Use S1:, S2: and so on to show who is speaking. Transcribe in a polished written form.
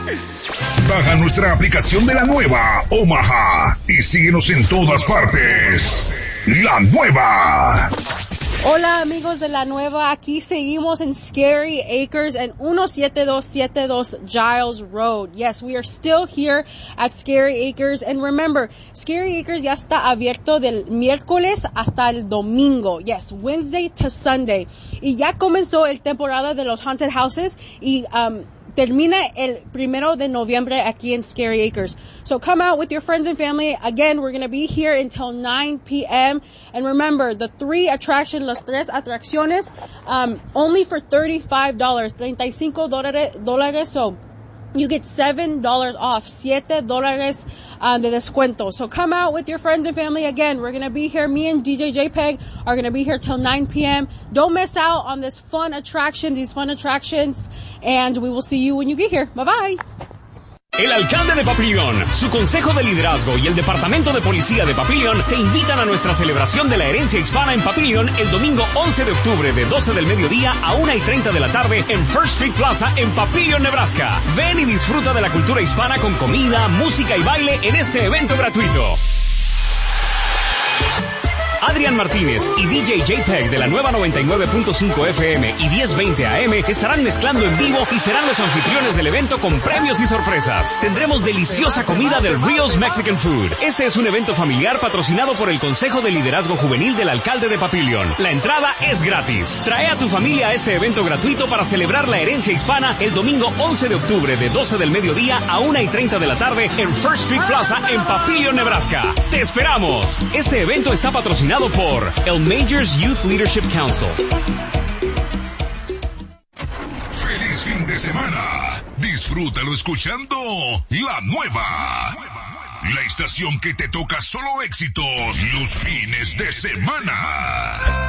S1: Baja nuestra aplicación de La Nueva Omaha y síguenos en todas partes. La Nueva.
S2: Hola amigos de La Nueva, aquí seguimos en Scary Acres en 17272 Giles Road. Yes, we are still here at Scary Acres, and remember, Scary Acres ya está abierto del miércoles hasta el domingo. Yes, Wednesday to Sunday. Y ya comenzó el temporada de los haunted houses y termina el 1 de noviembre aquí en Scary Acres. So come out with your friends and family. Again, we're going to be here until 9 p.m. And remember, the las tres atracciones, only for $35, $35. So you get $7 off, $7 de descuento. So come out with your friends and family. Again, we're going to be here. Me and DJ JPEG are going to be here till 9 p.m. Don't miss out on these fun attractions, and we will see you when you get here. Bye-bye.
S3: El alcalde de Papillion, su consejo de liderazgo y el departamento de policía de Papillion te invitan a nuestra celebración de la herencia hispana en Papillion el domingo 11 de octubre de 12 del mediodía a 1:30 de la tarde en First Street Plaza en Papillion, Nebraska. Ven y disfruta de la cultura hispana con comida, música y baile en este evento gratuito. Adrián Martínez y DJ JPEG de la nueva 99.5 FM y 1020 AM estarán mezclando en vivo y serán los anfitriones del evento con premios y sorpresas. Tendremos deliciosa comida del Rio's Mexican Food. Este es un evento familiar patrocinado por el Consejo de Liderazgo Juvenil del alcalde de Papillion. La entrada es gratis. Trae a tu familia a este evento gratuito para celebrar la herencia hispana el domingo 11 de octubre de 12 del mediodía a 1:30 de la tarde en First Street Plaza en Papillion, Nebraska. ¡Te esperamos! Este evento está patrocinado por el Majors Youth Leadership Council.
S1: ¡Feliz fin de semana! Disfrútalo escuchando La Nueva. La estación que te toca solo éxitos los fines de semana.